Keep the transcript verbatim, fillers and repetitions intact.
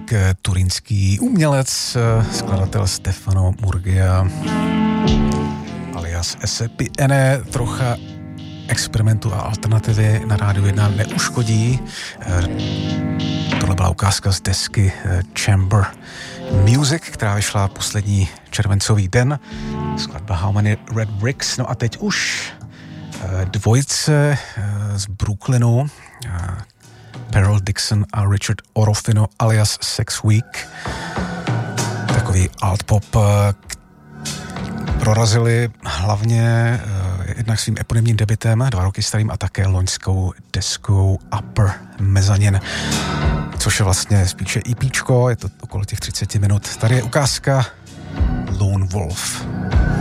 člověk, turínský umělec, skladatel Stefano Murgia alias S P N. Trocha experimentu a alternativy na Rádiu jedna neuškodí. Tohle byla ukázka z desky Chamber Music, která vyšla poslední červencový den. Skladba How Many Red Bricks. No a teď už dvojice z Brooklynu, Pearl Dixon a Richard Orofino alias Sex Week. Takový alt pop prorazili hlavně jednak svým eponymním debutem, dva roky starým, a také loňskou deskou Upper Mezzanine, což je vlastně spíše EPčko, je to okolo těch třicet minut. Tady je ukázka Lone Wolf.